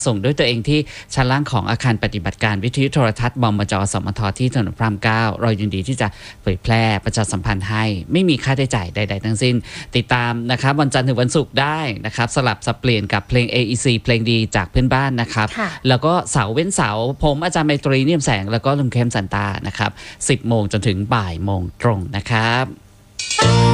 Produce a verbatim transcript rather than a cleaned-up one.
ส่งด้วยตัวเองที่ชั้นล่างของอาคารปฏิบัติการวิทยุโทรทัศน์บมจสมทที่ถนนพระรามเก้าเรายินดีที่จะเผยแพร่ประชาสัมพันธ์ให้ไม่มีค่าใช้จ่ายใดๆทั้งสิ้นติดตามนะครับวันจันทร์ถึงวันศุกร์ได้นะครับสลับสับเปลี่ยนกับเพลง เอ อี ซี เพลงดีจากเพื่อนบ้านนะครับแล้วก็เสาร์เว้นเสาร์ผมอาจารย์ไมตรีเนียมแสงแล้วก็ลุงเข้มสันตานะครับสิบโมงจนถึงบ่ายโมงตรงนะครับ